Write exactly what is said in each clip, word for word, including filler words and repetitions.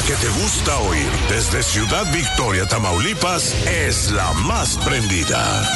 que te gusta oír desde Ciudad Victoria, Tamaulipas, es la más prendida.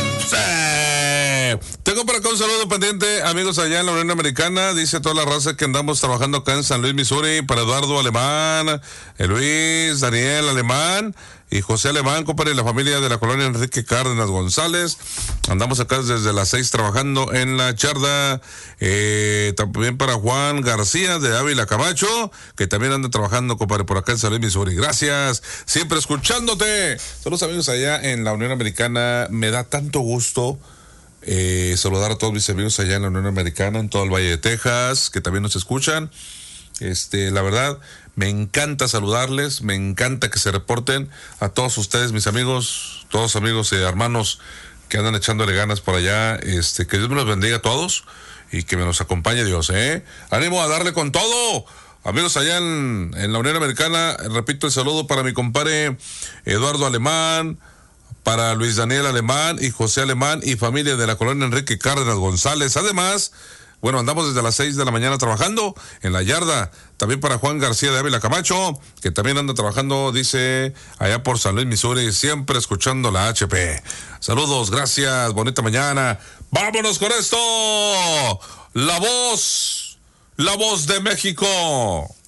Sí. Tengo por acá un saludo pendiente, amigos allá en la Unión Americana. Dice toda la raza que andamos trabajando acá en San Luis, Missouri, para Eduardo Alemán, eh, Luis, Daniel Alemán y José Alemán, compadre, y la familia de la colonia Enrique Cárdenas González. Andamos acá desde las seis trabajando en la yarda. Eh, también para Juan García de Ávila Camacho, que también anda trabajando, compadre, por acá en San Luis, Missouri. Gracias, siempre escuchándote. Saludos, amigos allá en la Unión Americana. Me da tanto gusto eh, saludar a todos mis amigos allá en la Unión Americana, en todo el Valle de Texas, que también nos escuchan. Este, la verdad, me encanta saludarles, me encanta que se reporten a todos ustedes, mis amigos, todos amigos y hermanos que andan echándole ganas por allá. Este, que Dios me los bendiga a todos y que me los acompañe Dios, ¿eh? Ánimo a darle con todo. Amigos allá en, en la Unión Americana, repito el saludo para mi compadre Eduardo Alemán, para Luis Daniel Alemán y José Alemán y familia de la colonia Enrique Cárdenas González. Además, bueno, andamos desde las seis de la mañana trabajando en la yarda. También para Juan García de Ávila Camacho, que también anda trabajando, dice, allá por San Luis, Missouri, siempre escuchando la H P. Saludos, gracias, bonita mañana. ¡Vámonos con esto! La voz, la voz de México.